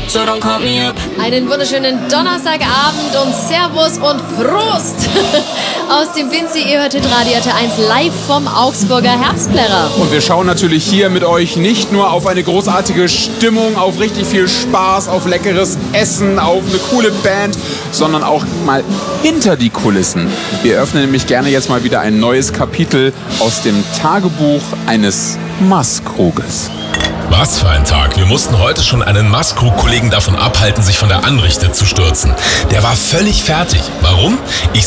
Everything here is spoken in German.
so don't call me up. Einen wunderschönen Donnerstagabend und Servus und Prost aus dem Vinci. Ihr hört Radio RT1 live vom Augsburger Herbstplärrer. Und wir schauen natürlich hier mit euch nicht nur auf eine großartige Stimmung, auf richtig viel Spaß, auf leckeres Essen, auf eine coole Band, sondern auch mal hinter die Kulissen. Wir öffnen nämlich gerne jetzt mal wieder ein neues Kapitel aus dem Tagebuch eines Masskruges. Was für ein Tag. Wir mussten heute schon einen Masskrug-Kollegen davon abhalten, sich von der Anrichte zu stürzen. Der war völlig fertig. Warum? Ich